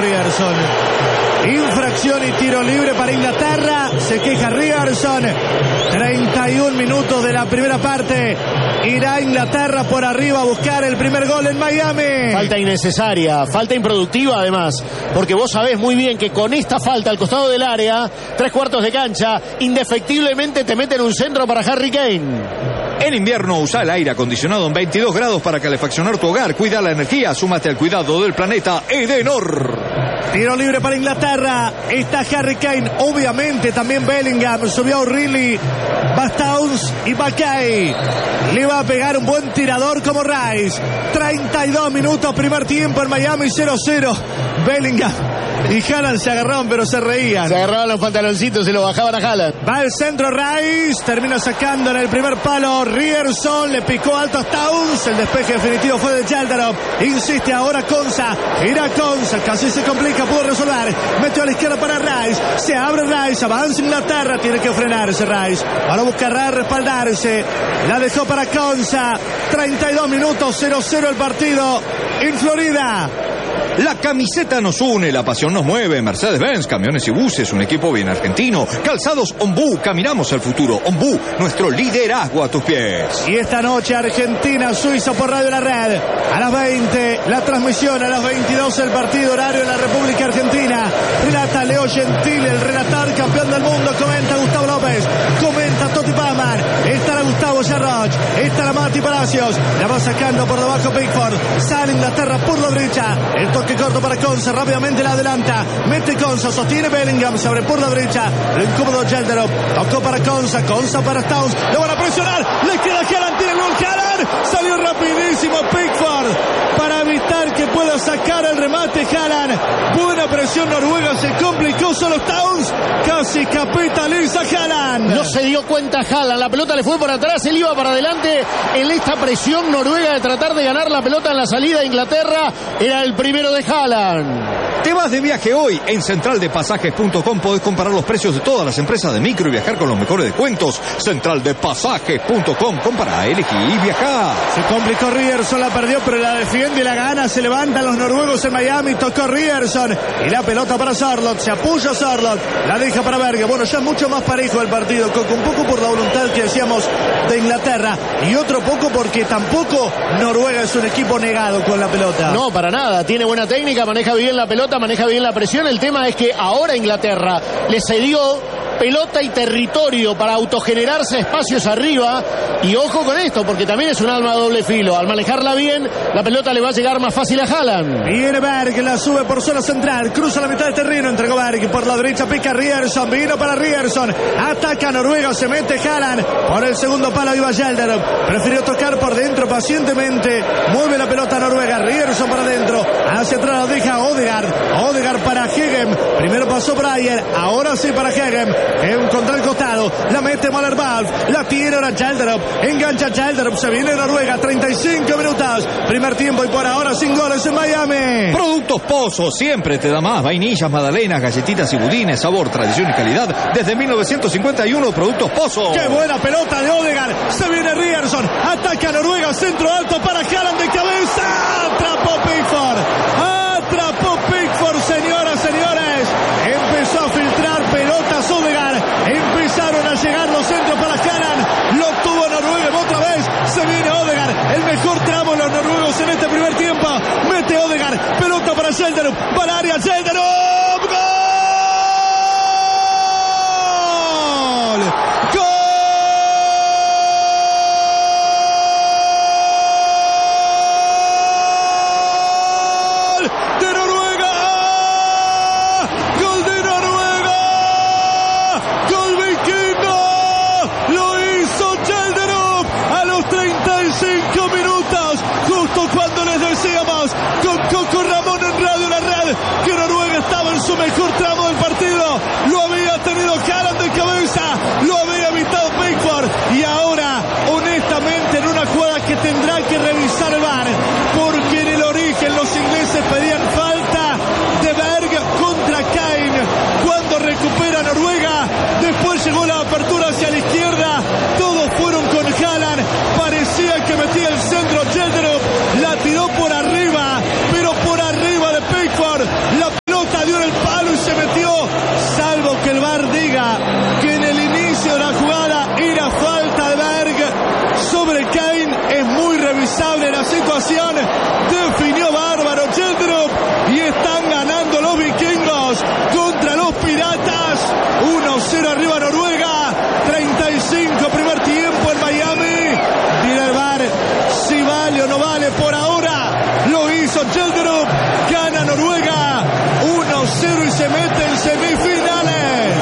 Ryerson. Infracción y tiro libre para Inglaterra. Se queja Ryerson. 31 minutos de la primera parte. Irá Inglaterra por arriba a buscar el primer gol en Miami. Falta innecesaria, falta improductiva además, porque vos sabés muy bien que con esta falta al costado del área, 3/4 de cancha, indefectiblemente te meten un centro para Harry Kane. En invierno usa el aire acondicionado en 22 grados para calefaccionar tu hogar. Cuida la energía, súmate al cuidado del planeta Edenor. Tiro libre para Inglaterra. Está Harry Kane, obviamente también Bellingham. Subió O'Reilly, Bastowns y Bakay. Le va a pegar un buen tirador como Rice. 32 minutos, primer tiempo en Miami, 0-0. Bellingham y Haaland se agarraron, pero se reían. Se agarraban los pantaloncitos y lo bajaban a Haaland. Va al centro Rice, termina sacando en el primer palo Ryerson, le picó alto a Towns, el despeje definitivo fue de Gelderop. Insiste ahora Konsa, gira Konsa, casi se complica, pudo resolver, metió a la izquierda para Rice, se abre Rice, avanza Inglaterra, tiene que frenarse Rice, ahora buscará respaldarse, la dejó para Konsa. 32 minutos, 0-0 el partido en Florida. La camiseta nos une, la pasión nos mueve. Mercedes-Benz, camiones y buses, un equipo bien argentino. Calzados Ombú, caminamos al futuro. Ombú, nuestro liderazgo a tus pies. Y esta noche Argentina-Suiza por Radio La Red. A las 20, la transmisión, a las 22 el partido, horario en la República Argentina. Relata Leo Gentile, el relator campeón del mundo. Comenta Gustavo López, comenta Totti Pazman. Estará Gustavo Yarroch, estará Mati Palacios. La va sacando por debajo Pickford. Sale Inglaterra por la derecha. El toque corto para Konsa, rápidamente la adelanta. Mete Konsa, sostiene Bellingham, se abre por la derecha. Lo incómodo Gelderop. Tocó para Konsa, Konsa para Towns. Lo van a presionar. Le queda Haaland, tiene el gol Haaland. Salió rapidísimo Pickford para evitar que pueda sacar el remate Haaland. Buena presión noruega, se complicó solo Towns. Casi capitaliza Haaland. No se dio cuenta Haaland, la pelota le fue por atrás, él iba para adelante en esta presión noruega de tratar de ganar la pelota en la salida de Inglaterra. Era el primero de Haaland. Te vas de viaje hoy. En centraldepasajes.com podés comparar los precios de todas las empresas de micro y viajar con los mejores descuentos. Centraldepasajes.com, compara, elegí y viajá. Se complicó Ryerson, la perdió, pero la defiende y la gana. Se levantan los noruegos en Miami. Tocó Ryerson y la pelota para Sørloth. Se apoya Sørloth, la deja para Berge. Bueno, ya mucho más parejo el partido, Coco. Un poco por la voluntad que decíamos de Inglaterra y otro poco porque tampoco Noruega es un equipo negado con la pelota. No, para nada. Tiene buena técnica, maneja bien la pelota, maneja bien la presión. El tema es que ahora Inglaterra le cedió pelota y territorio para autogenerarse espacios arriba. Y ojo con esto, porque también es un arma de doble filo. Al manejarla bien, la pelota le va a llegar más fácil a Haaland. Viene Berg, la sube por zona central, cruza la mitad del terreno, entregó Berg por la derecha, pica Ryerson, vino para Ryerson, ataca Noruega, se mete Haaland, por el segundo palo iba Gelderop, prefirió tocar por dentro pacientemente, mueve la pelota Noruega, Ryerson para adentro, hacia atrás la deja Odegaard para Hegem, primero pasó Breyer, ahora sí para Hegem, contra el costado, la mete Møller-Valf, la tiene ahora Gelderop, engancha Gelderop, se viene Noruega, 35 minutos, primer tiempo y por ahora sin goles en Miami. Productos Pozo, siempre te da más. Vainillas, magdalenas, galletitas y budines, sabor, tradición y calidad. Desde 1951, Productos Pozo. ¡Qué buena pelota de Odegaard! Se viene Ryerson, ataca Noruega, centro alto para Haaland de cabeza. Atrapó Pickford, señoras, señores. Empezó a filtrar pelotas Odegaard. Empezaron a llegar los centros para Haaland. Lo tuvo Noruega otra vez. Se viene Odegaard. El mejor tramo de los noruegos en este primer tiempo. Mete Odegaard. Pelota para Gelderop. Para área Gelderop. ¡Gol! Mejor tramo del partido, lo había tenido Haaland de cabeza, lo había evitado Pickford y ahora, honestamente, en una jugada que tendrá que revisar el VAR, porque en el origen los ingleses pedían falta de Berg contra Kane, cuando recupera Noruega, después llegó la apertura hacia la izquierda, todos fueron con Haaland, parecía que metía el centro Gelderop, la tiró por arriba, pero por arriba de Pickford, la pelota se mete en semifinales.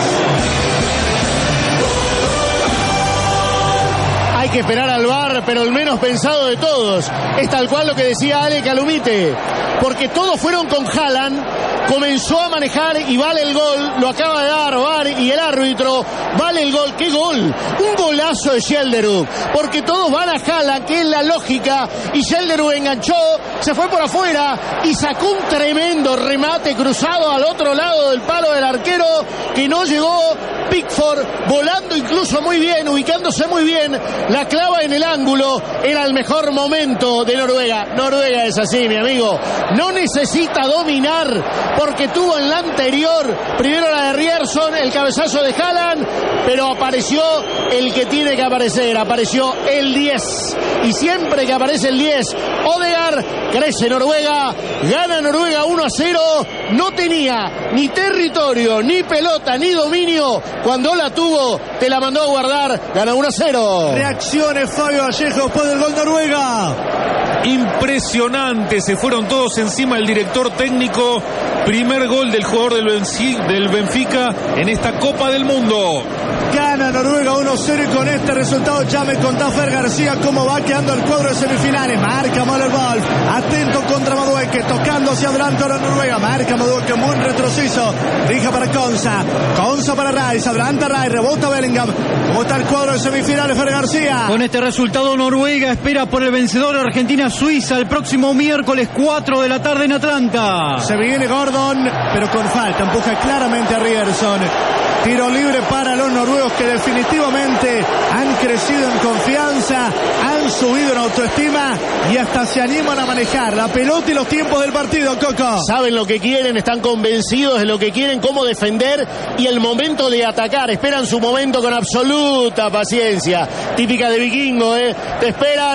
Hay que esperar al VAR, pero el menos pensado de todos. Es tal cual lo que decía Ale Calumite. Porque todos fueron con Haaland, comenzó a manejar y vale el gol, lo acaba de dar VAR y el árbitro, vale el gol. ¿Qué gol? Un golazo de Schelderup, porque todos van a Haaland, que es la lógica, y Schelderup enganchó, se fue por afuera y sacó un tremendo remate cruzado al otro lado del palo del arquero, que no llegó. Pickford volando incluso muy bien, ubicándose muy bien, la clava en el ángulo. Era el mejor momento de Noruega. Noruega es así, mi amigo, no necesita dominar, porque tuvo en la anterior primero la de Ryerson, el cabezazo de Haaland, pero apareció el que tiene que aparecer, apareció el 10, y siempre que aparece el 10, Odegaard, crece Noruega, gana Noruega 1-0, no tenía ni territorio, ni pelota, ni dominio. Cuando la tuvo, te la mandó a guardar, gana 1-0. Reacciones Fabio Vallejo después del gol Noruega. Impresionante, se fueron todos encima del director técnico. Primer gol del jugador del Benfica en esta Copa del Mundo. Gana Noruega 1-0 y con este resultado ya me contá Fer García cómo va quedando el cuadro de semifinales. Marca Møllerwolf, atento contra Madueke, tocando hacia adelante ahora Noruega. Marca Madueke, muy retrociso, dirige para Konsa para Rice, adelanta Rice, rebota Bellingham. ¿Cómo está el cuadro de semifinales, Fer García? Con este resultado Noruega espera por el vencedor Argentina-Suiza el próximo miércoles 4 de la tarde en Atlanta. Se viene Gordon, pero con falta, empuja claramente a Ryerson. Tiro libre para los noruegos, que definitivamente han crecido en confianza, han subido en autoestima y hasta se animan a manejar la pelota y los tiempos del partido, Coco. Saben lo que quieren, están convencidos de lo que quieren, cómo defender y el momento de atacar. Esperan su momento con absoluta paciencia, típica de vikingo, Te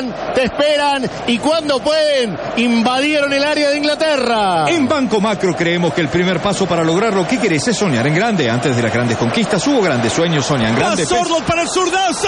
esperan y cuando pueden, invadieron el área de Inglaterra. En Banco Macro creemos que el primer paso para lograr lo que querés es soñar en grande. Antes de las grandes conquistas hubo grandes sueños, soñan grande. Sordo para el zurdazo,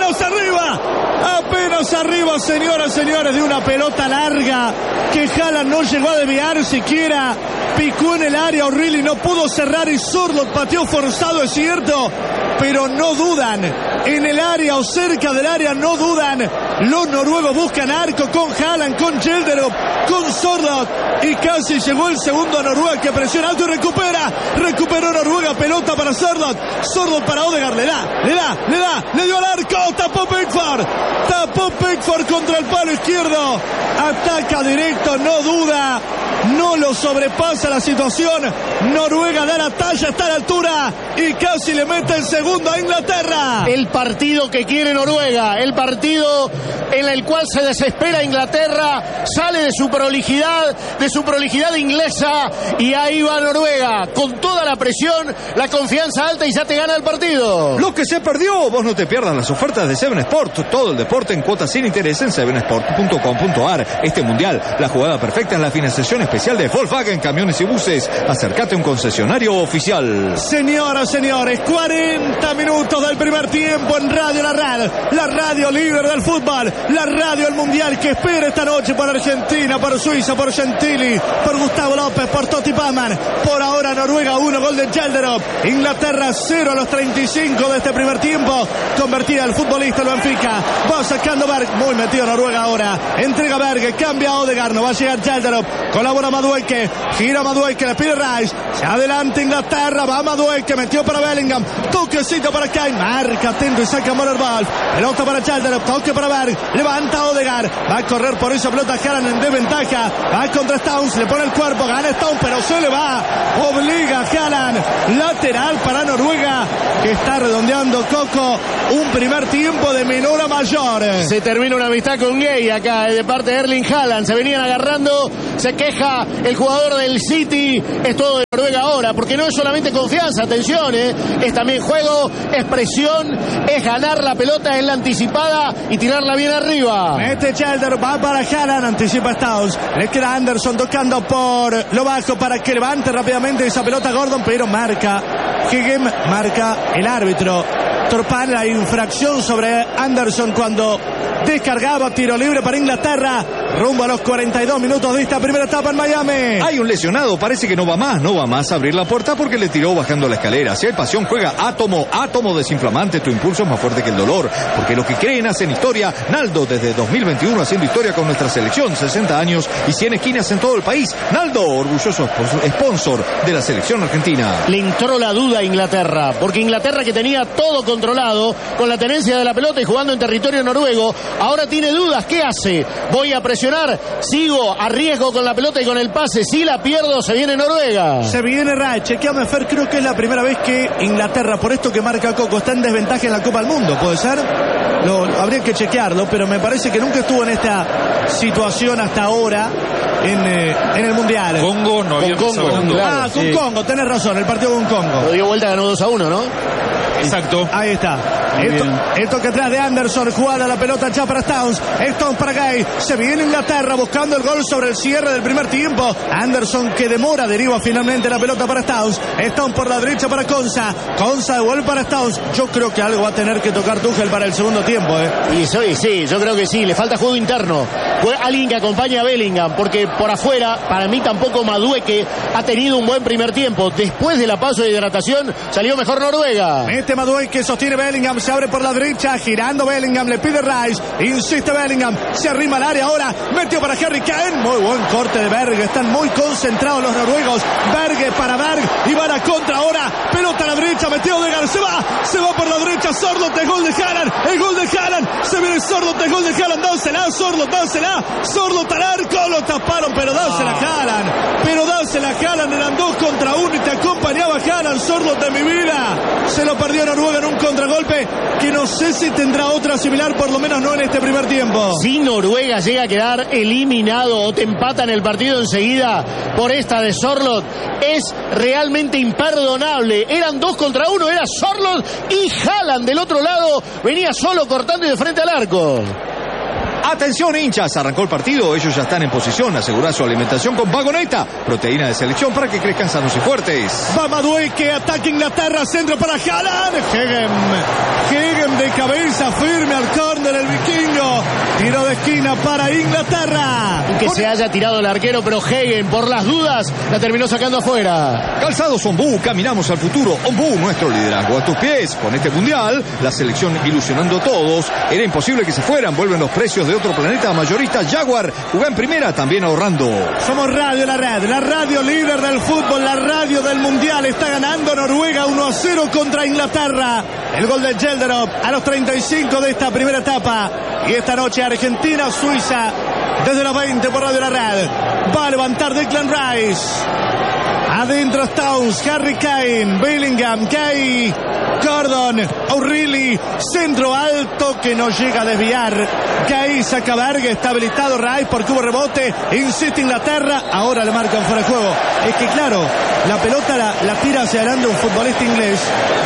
apenas arriba, señoras, señores, de una pelota larga que Haaland no llegó a desviar siquiera, picó en el área, O'Reilly no pudo cerrar y Sordo pateó forzado, es cierto, pero no dudan, en el área o cerca del área no dudan, los noruegos buscan arco con Haaland, con Schelderup, con Sordo, y casi llegó el segundo a Noruega, que presiona alto y recuperó Noruega, pelota para Sordo para Odegaard, le dio al arco, tapó Pickford contra el palo izquierdo, ataca directo, no duda, no lo sobrepasa la situación, Noruega da la talla, está a la altura y casi le mete el segundo a Inglaterra. El partido que quiere Noruega, el partido en el cual se desespera Inglaterra, sale de su prolijidad inglesa, y ahí va Noruega, con toda la presión, la confianza alta, y ya te gana el partido. Lo que se perdió, vos no te pierdas las ofertas de Seven Sport, todo el deporte en cuotas sin interés en sevensport.com.ar. Este mundial, la jugada perfecta en la financiación especial de Volkswagen Camiones y Buses. Acércate a un concesionario oficial. Señoras, señores, 40 minutos del primer tiempo en Radio La Red, la radio líder del fútbol, la radio del mundial que espera esta noche por Argentina, por Suiza, por Gentili, por Gustavo López, por Totti Pamman. Por ahora Noruega 1, gol de Schelderup. Inglaterra 0 a los 35 de este primer tiempo. Convertida el futbolista el Benfica. Va sacando Berg, muy metido Noruega ahora. Entrega Berg, cambia a Odegaard, no va a llegar Schelderup. Colabora Madueke, gira Madueke, le pide Rice. Se adelanta Inglaterra, va Madueke, metió para Bellingham. Toquecito para Kane, marca atento y saca Møllerwolf. Pelota para Schelderup, toque para Berg. Levanta Odegaard, va a correr por esa pelota Haaland en desventaja. Va contra Stones, le pone el cuerpo, gana Stones, pero se le va. Obliga a Haaland. Lateral para Noruega, que está redondeando Coco un primer tiempo de menor a mayor. Se termina una amistad con Gay acá, de parte de Erling Haaland. Se venían agarrando, se queja el jugador del City. Es todo de Noruega ahora, porque no es solamente confianza, atención, es también juego, es presión, es ganar la pelota, es la anticipada y tirarla bien arriba. Mete Schelderup, va para Haaland, anticipa Stones, le queda Anderson tocando por lo bajo para que levante rápidamente esa pelota Gordon, pero marca Higgin, marca el árbitro Torpan la infracción sobre Anderson cuando descargaba. Tiro libre para Inglaterra. rumbo a los 42 minutos de esta primera etapa en Miami. Hay un lesionado, parece que no va más a abrir la puerta porque le tiró bajando la escalera. Si hay pasión, juega Átomo desinflamante, tu impulso es más fuerte que el dolor, porque lo que creen hacen historia. Naldo, desde 2021 haciendo historia con nuestra selección, 60 años y 100 esquinas en todo el país. Naldo, orgulloso sponsor de la selección argentina. Le entró la duda a Inglaterra, porque Inglaterra, que tenía todo controlado con la tenencia de la pelota y jugando en territorio noruego, ahora tiene dudas. ¿Qué hace? Voy a presionar, sigo, arriesgo con la pelota y con el pase. Si la pierdo, se viene Noruega. Se viene Ray, chequeame Fer, creo que es la primera vez que Inglaterra, por esto que marca Coco, está en desventaja en la Copa del Mundo, ¿puede ser? Habría que chequearlo, pero me parece que nunca estuvo en esta situación hasta ahora en el Mundial. Congo no había Congo, claro, con Congo, tenés razón, el partido con Congo. Lo dio vuelta, ganó 2-1, ¿no? Exacto. Ahí está. El toque atrás de Anderson, jugada la pelota ya para Stones. Stones para Gay. Se viene Inglaterra buscando el gol sobre el cierre del primer tiempo. Anderson, que demora, deriva finalmente la pelota para Stones. Stones por la derecha para Konsa. Konsa de vuelta para Stones. Yo creo que algo va a tener que tocar Tuchel para el segundo tiempo. Y sí, yo creo que sí. Le falta juego interno. Alguien que acompañe a Bellingham, porque por afuera, para mí tampoco Madueke ha tenido un buen primer tiempo. Después de la pausa de hidratación, salió mejor Noruega. Madueke, sostiene Bellingham, se abre por la derecha, girando Bellingham, le pide Rice, insiste Bellingham, se arrima al área ahora, metió para Harry Kane, muy buen corte de Berg, están muy concentrados los noruegos, Berg para Berg, y van a contra ahora, pelota a la derecha, metió Odegaard, se va por la derecha, Sorloth, el gol de Haaland, se viene Sorloth, el gol de Haaland, dásela, Sorloth al arco, lo taparon, pero dásela Haaland, eran 2 contra 1 y te acompañaba Haaland, Sorloth de mi vida, se lo perdió Noruega en un contragolpe que no sé si tendrá otra similar, por lo menos no en este primer tiempo. Si Noruega llega a quedar eliminado o te empatan el partido enseguida por esta de Sorloth, es realmente imperdonable. Eran 2 contra 1, era Sorloth y Haaland del otro lado, venía solo cortando y de frente al arco. Atención, hinchas, arrancó el partido, ellos ya están en posición, asegurar su alimentación con Vagoneta, proteína de selección para que crezcan sanos y fuertes. Va Madueke, ataque Inglaterra, centro para Haaland, Hegem de cabeza, firme al córner el vikingo, tiro de esquina para Inglaterra. Que se haya tirado el arquero, pero Hegem, por las dudas, la terminó sacando afuera. Calzados Ombú, caminamos al futuro. Ombú, nuestro liderazgo a tus pies. Con este mundial, la selección ilusionando a todos. Era imposible que se fueran, vuelven los precios de otro planeta, mayorista Jaguar, jugá en primera, también ahorrando. Somos Radio La Red, la radio líder del fútbol, la radio del mundial. Está ganando Noruega 1-0 contra Inglaterra. El gol de Gelderop a los 35 de esta primera etapa. Y esta noche Argentina-Suiza desde los 20 por Radio La Red. Va a levantar Declan Rice. Adentro Stones, Harry Kane, Bellingham, Gay, Gordon, O'Reilly, centro alto que no llega a desviar. Gay saca Berg, está habilitado Rice porque hubo rebote, insiste Inglaterra, ahora le marcan fuera de juego. Es que claro, la pelota la tira hacia adelante un futbolista inglés.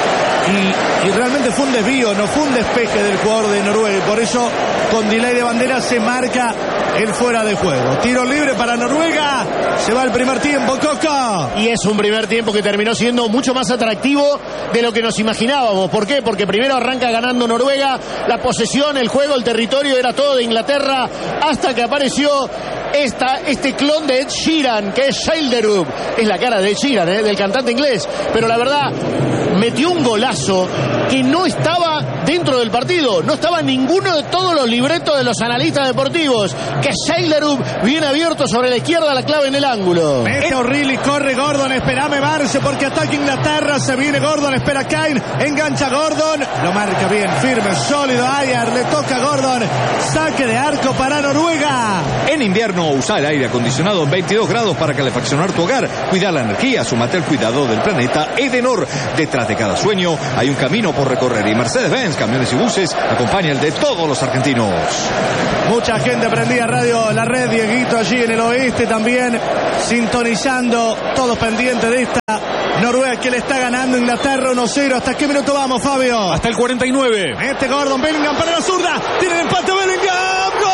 Y realmente fue un desvío, no fue un despeje del jugador de Noruega, y por eso con delay de bandera se marca el fuera de juego. Tiro libre para Noruega, se va el primer tiempo, Coco. Y es un primer tiempo que terminó siendo mucho más atractivo de lo que nos imaginábamos. ¿Por qué? Porque primero arranca ganando Noruega, la posesión, el juego, el territorio era todo de Inglaterra, hasta que apareció este clon de Ed Sheeran, que es Schilderup. Es la cara de Ed Sheeran, del cantante inglés, pero la verdad metió un golazo que no estaba dentro del partido, no estaba en ninguno de todos los libretos de los analistas deportivos, que Schilderup viene abierto sobre la izquierda, la clave en el ángulo. Mete O'Reilly, corre Gordon, espérame Marce porque ataca Inglaterra, se viene Gordon, espera Kane, engancha Gordon, lo marca bien, firme, sólido Ayer, le toca a Gordon, saque de arco para Noruega. En invierno usa el aire acondicionado en 22 grados para calefaccionar tu hogar, cuidar la energía, sumate al cuidado del planeta Edenor. Detrás de cada sueño hay un camino por recorrer y Mercedes-Benz, camiones y buses, acompaña el de todos los argentinos. Mucha gente prendía Radio La Red, Dieguito allí en el oeste también, sintonizando, todos pendientes de esta Noruega que le está ganando Inglaterra 1-0. ¿Hasta qué minuto vamos, Fabio? Hasta el 49. Mete Gordon, Bellingham para la zurda, tiene el empate Bellingham, ¡gol!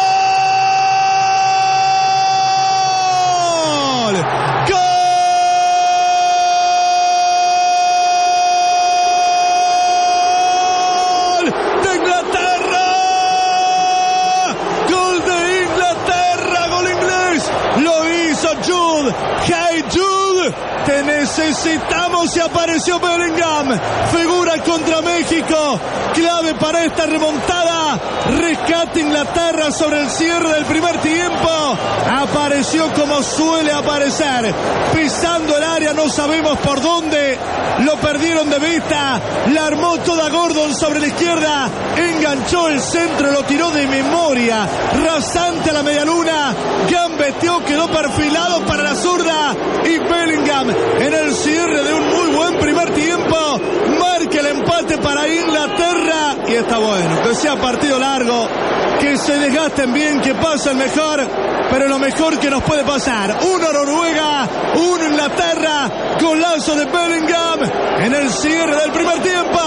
que necesitamos, y apareció Bellingham. Figura contra México, clave para esta remontada. Rescate Inglaterra sobre el cierre del primer tiempo. Apareció como suele aparecer, pisando el área, no sabemos por dónde. Lo perdieron de vista. La armó toda Gordon sobre la izquierda. Enganchó el centro, lo tiró de memoria. Rasante a la medialuna. Gambeteó, quedó perfilado para la zurda. Y Bellingham, en el cierre de un muy buen primer tiempo, marca el empate para Inglaterra. Y está bueno, que sea partido largo, que se desgasten bien, que pase el mejor. Pero lo mejor que nos puede pasar: 1 Noruega, 1 Inglaterra. Golazo de Bellingham en el cierre del primer tiempo.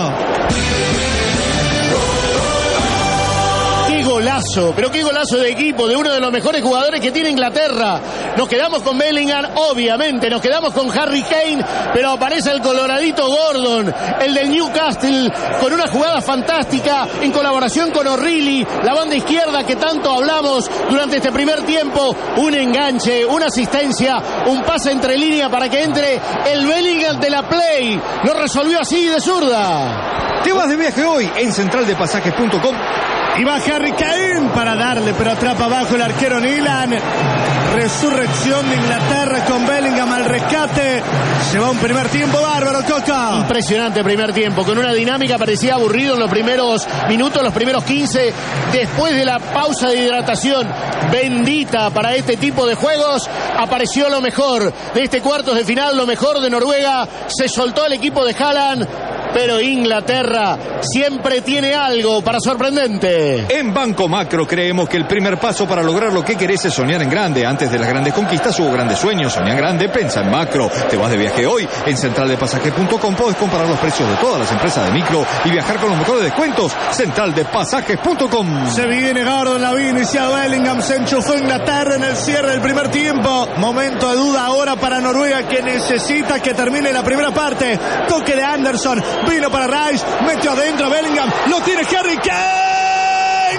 ¡Qué golazo! Pero qué golazo de equipo, de uno de los mejores jugadores que tiene Inglaterra. Nos quedamos con Bellingham, obviamente, nos quedamos con Harry Kane, pero aparece el coloradito Gordon, el del Newcastle, con una jugada fantástica en colaboración con O'Reilly, la banda izquierda que tanto hablamos durante este primer tiempo. Un enganche, una asistencia, un pase entre línea para que entre el Bellingham de la Play. Lo resolvió así de zurda. Te vas de viaje hoy en centraldepasajes.com. Y va Harry Kane para darle, pero atrapa abajo el arquero Nilan. Resurrección de Inglaterra con Bellingham al rescate. Se va un primer tiempo bárbaro, Coca. Impresionante primer tiempo, con una dinámica. Parecía aburrido en los primeros minutos, los primeros 15. Después de la pausa de hidratación bendita para este tipo de juegos, apareció lo mejor de este cuartos de final, lo mejor de Noruega. Se soltó el equipo de Haaland, pero Inglaterra siempre tiene algo para sorprendente. En Banco Macro creemos que el primer paso para lograr lo que querés es soñar en grande. Antes de las grandes conquistas hubo grandes sueños. Soñá en grande, pensa en macro. Te vas de viaje hoy en centraldepasajes.com. Podés comparar los precios de todas las empresas de micro y viajar con los mejores descuentos. Centraldepasajes.com. Se viene Gordon, la había iniciado Bellingham, se enchufó Inglaterra en el cierre del primer tiempo. Momento de duda ahora para Noruega, que necesita que termine la primera parte. Toque de Anderson, vino para Rice, metió adentro a Bellingham, lo tiene Harry Kane.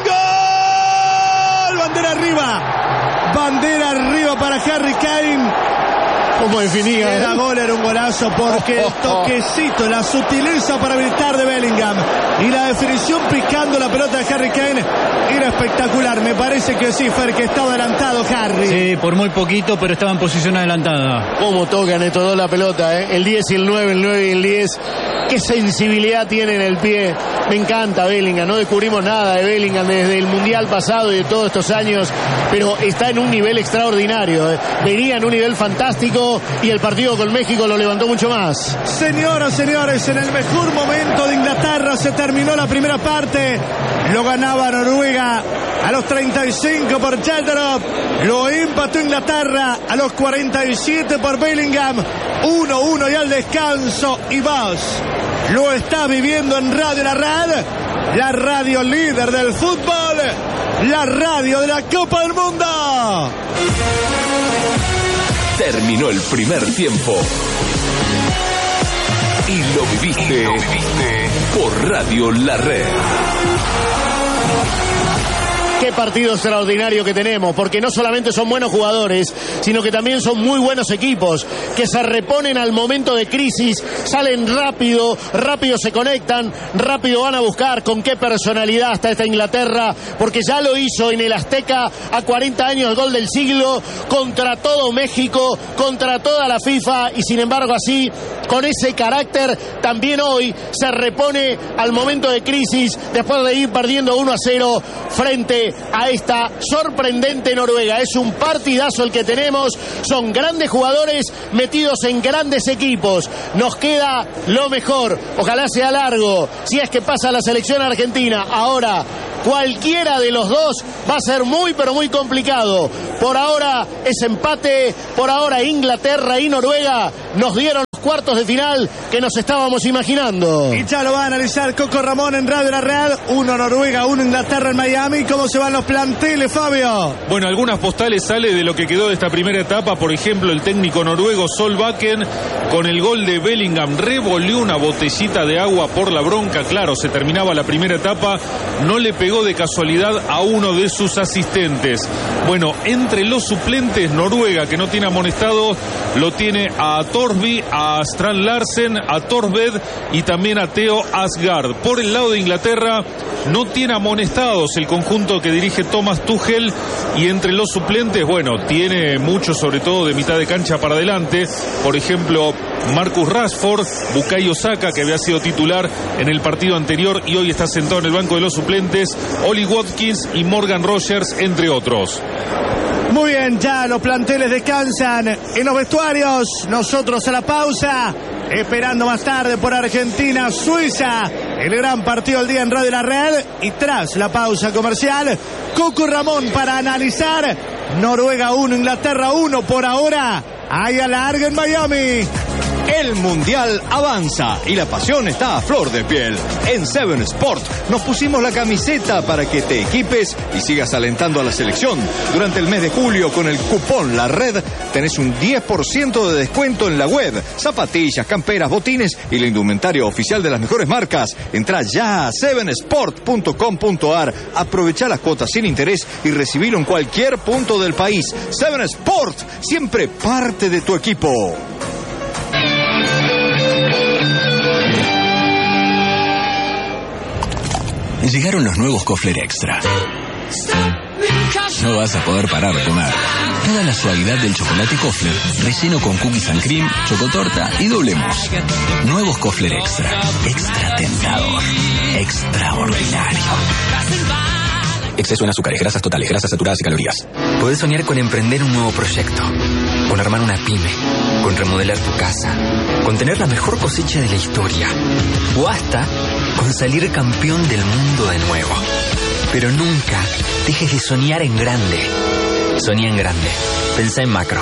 ¡Gol! Bandera arriba para Harry Kane. ¿Cómo definía? Era gol, era un golazo, porque el toquecito, la sutileza para habilitar de Bellingham y la definición picando la pelota de Harry Kane era espectacular. Me parece que sí, Fer, que estaba adelantado Harry. Sí, por muy poquito, pero estaba en posición adelantada. ¿Cómo tocan estos dos la pelota, eh? El 10 y el 9, el 9 y el 10. Qué sensibilidad tiene en el pie. Me encanta Bellingham, no descubrimos nada de Bellingham desde el Mundial pasado y de todos estos años, pero está en un nivel extraordinario, eh. Venía en un nivel fantástico y el partido con México lo levantó mucho más. Señoras, señores, en el mejor momento de Inglaterra se terminó la primera parte. Lo ganaba Noruega a los 35 por Cheltenham. Lo empató Inglaterra a los 47 por Bellingham. 1-1 y al descanso. Y vos lo está viviendo en Radio La Red, la radio líder del fútbol, la radio de la Copa del Mundo. Terminó el primer tiempo y lo viviste por Radio La Red. Qué partido extraordinario que tenemos, porque no solamente son buenos jugadores, sino que también son muy buenos equipos, que se reponen al momento de crisis, salen rápido se conectan, rápido van a buscar. Con qué personalidad está esta Inglaterra, porque ya lo hizo en el Azteca a 40 años, el gol del siglo, contra todo México, contra toda la FIFA, y sin embargo así, con ese carácter, también hoy se repone al momento de crisis, después de ir perdiendo 1-0 frente a esta sorprendente Noruega. Es un partidazo el que tenemos, son grandes jugadores metidos en grandes equipos. Nos queda lo mejor, ojalá sea largo, si es que pasa la selección argentina. Ahora, cualquiera de los dos va a ser muy pero muy complicado. Por ahora es empate, por ahora Inglaterra y Noruega nos dieron los cuartos de final que nos estábamos imaginando. Y ya lo va a analizar Coco Ramón en Radio La Red. 1 Noruega, 1 Inglaterra en Miami. ¿Cómo se van los planteles, Fabio? Bueno, algunas postales sale de lo que quedó de esta primera etapa. Por ejemplo, el técnico noruego Solbakken con el gol de Bellingham, revolvió una botellita de agua por la bronca. Claro, se terminaba la primera etapa, no le pegó de casualidad a uno de sus asistentes. Bueno, entre los suplentes, Noruega, que no tiene amonestados, lo tiene a Torsby, a Strand Larsen, a Torsved y también a Theo Asgard. Por el lado de Inglaterra, no tiene amonestados el conjunto que dirige Thomas Tuchel, y entre los suplentes, bueno, tiene muchos, sobre todo de mitad de cancha para adelante. Por ejemplo, Marcus Rashford, Bukayo Saka, que había sido titular en el partido anterior y hoy está sentado en el banco de los suplentes, Ollie Watkins y Morgan Rogers, entre otros. Muy bien, ya los planteles descansan en los vestuarios. Nosotros a la pausa, esperando más tarde por Argentina-Suiza, el gran partido del día en Radio La Red. Y tras la pausa comercial, Coco Ramón para analizar Noruega 1, Inglaterra 1 por ahora. Hay alargue en Miami. El Mundial avanza y la pasión está a flor de piel. En Seven Sport nos pusimos la camiseta para que te equipes y sigas alentando a la selección. Durante el mes de julio, con el cupón La Red, tenés un 10% de descuento en la web. Zapatillas, camperas, botines y la indumentaria oficial de las mejores marcas. Entrá ya a sevensport.com.ar. Aprovechá las cuotas sin interés y recibilo en cualquier punto del país. Seven Sport, siempre parte de tu equipo. Llegaron los nuevos Kofler Extra. No vas a poder parar de comer. Toda la suavidad del chocolate Kofler, relleno con cookies and cream, chocotorta y doble mousse. Nuevos Kofler Extra. Extra tentador. Extraordinario. Exceso en azúcares, grasas totales, grasas saturadas y calorías. Podés soñar con emprender un nuevo proyecto, con armar una pyme, con remodelar tu casa, con tener la mejor cosecha de la historia, o hasta con salir campeón del mundo de nuevo. Pero nunca dejes de soñar en grande. Soñá en grande. Pensá en macro.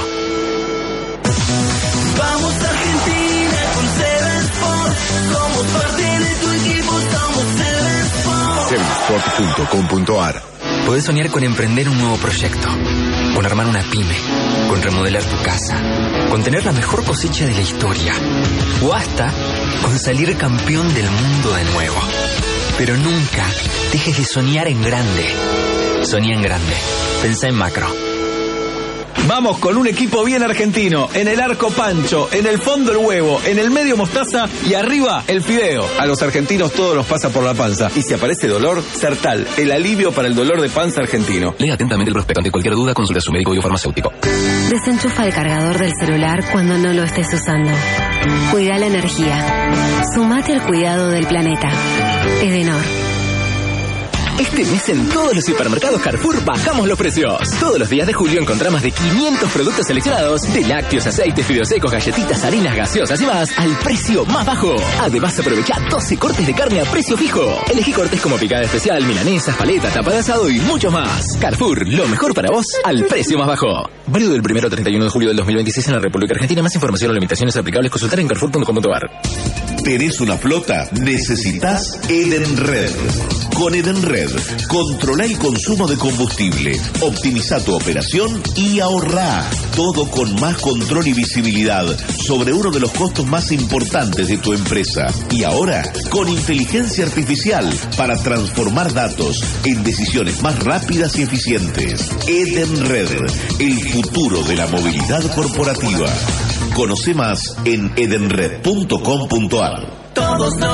Vamos Argentina con Seven Sport. Somos parte de tu equipo, somos Seven Sport. Sevensport.com.ar. Podés soñar con emprender un nuevo proyecto, con armar una pyme, con remodelar tu casa, con tener la mejor cosecha de la historia, o hasta con salir campeón del mundo de nuevo. Pero nunca dejes de soñar en grande. Soñá en grande. Pensá en macro. Vamos con un equipo bien argentino. En el arco Pancho, en el fondo el huevo, en el medio mostaza y arriba el fideo. A los argentinos todo nos pasa por la panza. Y si aparece dolor, Sertal, el alivio para el dolor de panza argentino. Lea atentamente el prospecto. Ante cualquier duda, consulte a su médico biofarmacéutico. Desenchufa el cargador del celular cuando no lo estés usando. Cuida la energía. Sumate al cuidado del planeta. Edenor. Este mes en todos los supermercados Carrefour bajamos los precios. Todos los días de julio encontrás más de 500 productos seleccionados, de lácteos, aceites, fideos secos, galletitas, harinas, gaseosas y más, al precio más bajo. Además, aprovecha 12 cortes de carne a precio fijo. Elegí cortes como picada especial, milanesas, paleta, tapa de asado y mucho más. Carrefour, lo mejor para vos, al precio más bajo. Válido del 1 al 31 de julio del 2026 en la República Argentina. Más información o limitaciones aplicables, consultar en carrefour.com.ar. ¿Tenés una flota? Necesitas Edenred. Con Edenred, controla el consumo de combustible, optimiza tu operación y ahorrá. Todo con más control y visibilidad sobre uno de los costos más importantes de tu empresa. Y ahora, con inteligencia artificial para transformar datos en decisiones más rápidas y eficientes. Edenred, el futuro de la movilidad corporativa. Conoce más en edenred.com.ar. Todos